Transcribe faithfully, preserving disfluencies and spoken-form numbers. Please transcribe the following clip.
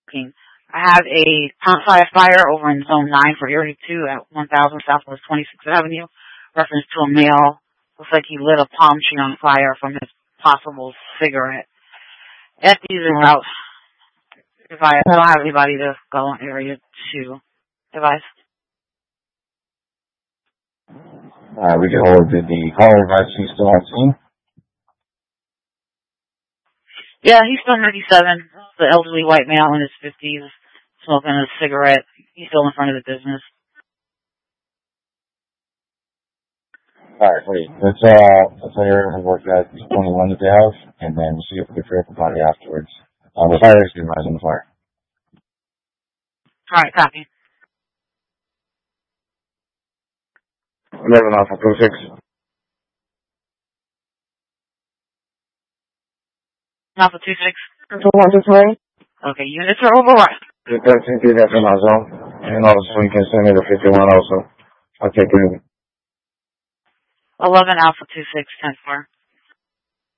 I have a homicide fire over in Zone nine for Area two at one thousand Southwest twenty-sixth Avenue. Reference to a male. Looks like he lit a palm tree on fire from his possible cigarette. F D's en route. If I don't have anybody to go in Area two. Advice. Uh, we can hold the, the caller advice. He's still on scene. Yeah, he's still ninety-seven. The elderly white male in his fifties, smoking a cigarette. He's still in front of the business. Alright, please. Let's, uh, let's say everyone work at twenty-one at the house, and then see if we can figure out the body afterwards. Uh, the fire is supervised on the fire. Alright, copy. eleven Alpha two six. Alpha two six. one two three. Okay, units are overrun. thirteen feet after my zone. And also you can send me the fifty-one also. I'll take it. eleven Alpha two six, ten four.